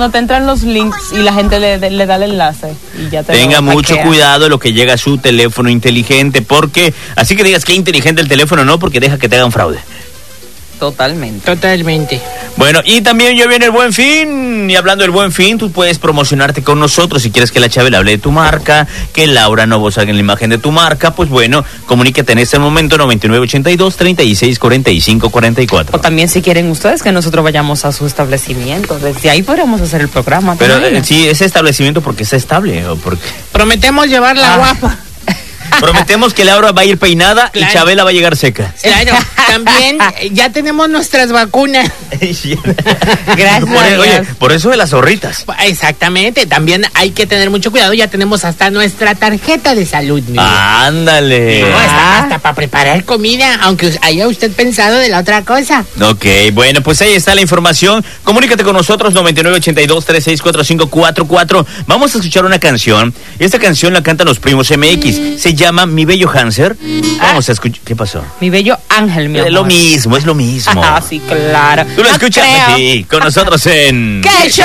No te entran los links y la gente le da el enlace y ya te Tenga mucho cuidado lo que llega a su teléfono inteligente, porque así que digas que inteligente el teléfono, no, porque deja que te hagan fraude. Totalmente. Bueno, y también ya viene el Buen Fin, y hablando del Buen Fin, tú puedes promocionarte con nosotros. Si quieres que la Chabela hable de tu marca, que Laura Novo salga en la imagen de tu marca, pues bueno, comuníquete en este momento 9982-3645-44. O también si quieren ustedes que nosotros vayamos a su establecimiento, desde ahí podríamos hacer el programa. Pero sí, ese establecimiento porque está estable, o porque... Prometemos llevarla guapa. Prometemos que Laura va a ir peinada, claro, y Chabela va a llegar seca. Claro, también ya tenemos nuestras vacunas. Gracias. Oye, por eso de las zorritas. Exactamente, también hay que tener mucho cuidado, ya tenemos hasta nuestra tarjeta de salud. Ándale. No, hasta para preparar comida, aunque haya usted pensado de la otra cosa. Ok, bueno, pues ahí está la información. Comunícate con nosotros, 9982-364544. Vamos a escuchar una canción, y esta canción la cantan los Primos MX. Se llama Mi Bello Hanser. Vamos a escuchar. ¿Qué pasó? Mi Bello Ángel, mi amor. Es lo mismo. Ah, sí, claro. ¿Tú lo escuchas? Sí, con nosotros en... ¿Qué show?